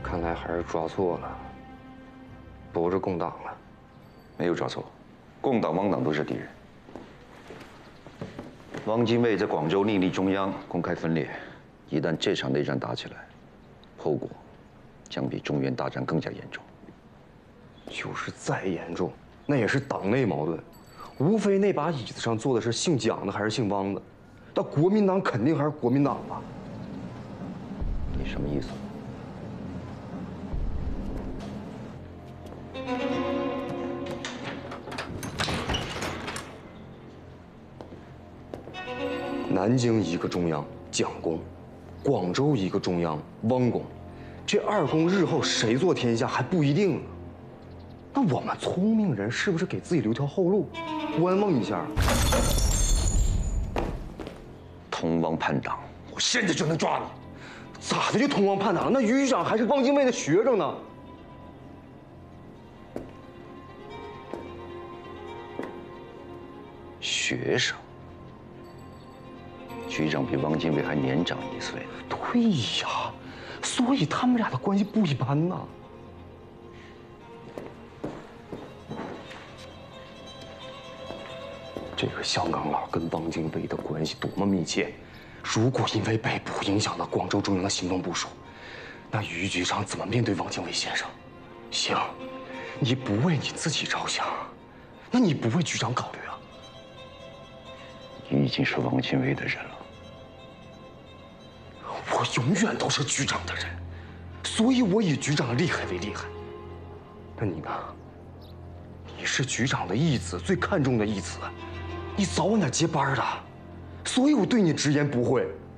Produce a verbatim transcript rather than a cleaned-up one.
看来还是抓错了，不是共党了。 没有抓错，共党、汪党都是敌人。汪精卫在广州另立中央，公开分裂。一旦这场内战打起来，后果将比中原大战更加严重。 就是再严重，那也是党内矛盾，无非那把椅子上坐的是姓蒋的还是姓汪的，那国民党肯定还是国民党吧？ 你什么意思？ 南京一个中央蒋公，广州一个中央汪公，这二公日后谁做天下还不一定呢。那我们聪明人是不是给自己留条后路，观望一下？ 通汪叛党，我现在就能抓你。 咋的就通汪叛党了？那于局长还是汪精卫的学生呢。 学生？局长比汪精卫还年长一岁。 对呀，所以他们俩的关系不一般呐。这个香港佬跟汪精卫的关系多么密切！如果因为被捕影响到广州中央的行动部署，那于局长怎么面对汪精卫先生？行，你不为你自己着想，那你不为局长考虑啊？ 你已经是汪精卫的人了。 我永远都是局长的人，所以我以局长的厉害为厉害。那你呢？你是局长的义子，最看重的义子，你早晚得接班的，所以我对你直言不讳。